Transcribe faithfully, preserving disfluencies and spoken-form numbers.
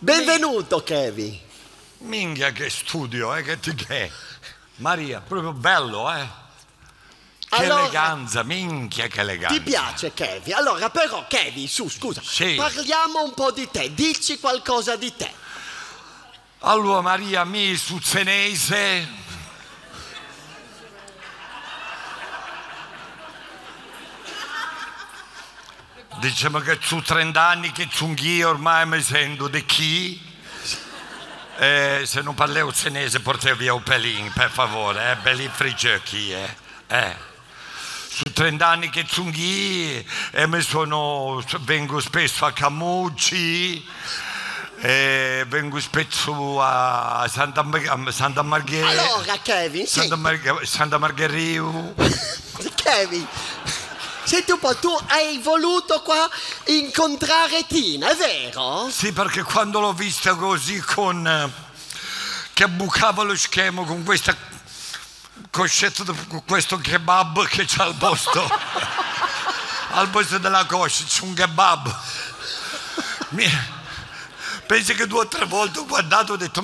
Benvenuto, Kevin. Minchia che studio, eh, che ti che? Maria, proprio bello, eh? Che Allora, eleganza, minchia che eleganza. Ti piace, Kevin? Allora, però, Kevin, su, scusa, Sì. parliamo un po' di te, dici qualcosa di te. Allora, Maria, mi su senese. Diciamo che su trenta anni che io ormai mi sento di chi? Eh, se non parlo senese portare via un pelin, per favore, eh, belli frigiochi, eh. eh. Su trenta anni che io e mi sono, vengo spesso a Camucci, e vengo spesso a Santa, a Santa Margherita. Allora, Kevin, Santa, sì. Mar- Santa Margherita. Kevin, senti un po', tu hai voluto qua incontrare Tina, è vero? Sì, perché quando l'ho vista così con eh, che bucava lo schermo con questa coscetta, con questo kebab che c'ha al posto al posto della coscia c'è un kebab. Mi, penso che due o tre volte ho guardato e ho detto